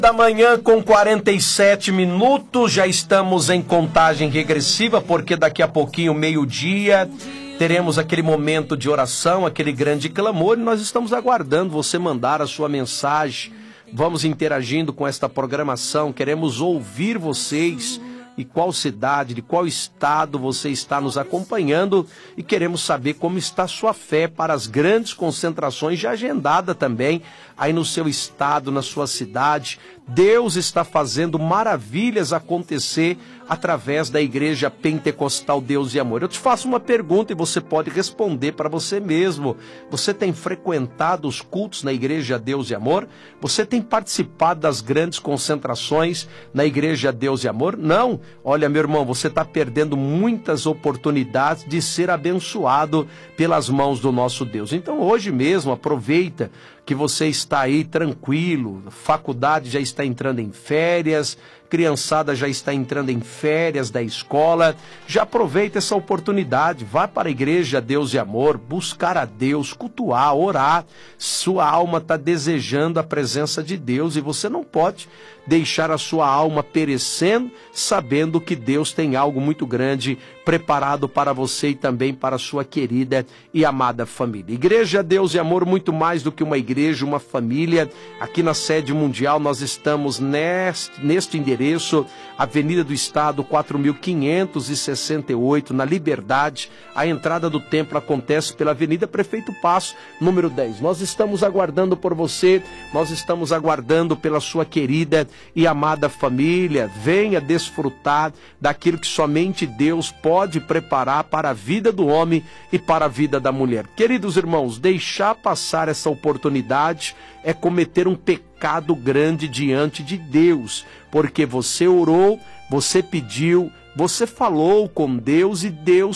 Da manhã com 47 minutos, já estamos em contagem regressiva, porque daqui a pouquinho, meio-dia, teremos aquele momento de oração, aquele grande clamor, e nós estamos aguardando você mandar a sua mensagem. Vamos interagindo com esta programação, queremos ouvir vocês. E qual cidade, de qual estado você está nos acompanhando, e queremos saber como está a sua fé para as grandes concentrações já agendada também aí no seu estado, na sua cidade. Deus está fazendo maravilhas acontecer através da Igreja Pentecostal Deus e Amor. Eu te faço uma pergunta e você pode responder para você mesmo. Você tem frequentado os cultos na Igreja Deus e Amor? Você tem participado das grandes concentrações na Igreja Deus e Amor? Não. Olha, meu irmão, você está perdendo muitas oportunidades de ser abençoado pelas mãos do nosso Deus. Então, hoje mesmo, aproveita que você está aí tranquilo, faculdade já está entrando em férias, criançada já está entrando em férias da escola, já aproveita essa oportunidade, vá para a Igreja Deus e Amor, buscar a Deus, cultuar, orar. Sua alma está desejando a presença de Deus e você não pode deixar a sua alma perecendo, sabendo que Deus tem algo muito grande preparado para você e também para a sua querida e amada família. Igreja Deus e Amor, muito mais do que uma igreja, uma família. Aqui na sede mundial nós estamos neste endereço, Avenida do Estado 4568, na Liberdade. A entrada do templo acontece pela Avenida Prefeito Passo, número 10. Nós estamos aguardando por você, nós estamos aguardando pela sua querida e amada família. Venha desfrutar daquilo que somente Deus pode preparar para a vida do homem e para a vida da mulher. Queridos irmãos, deixar passar essa oportunidade é cometer um pecado grande diante de Deus, porque você orou, você pediu, você falou com Deus e Deus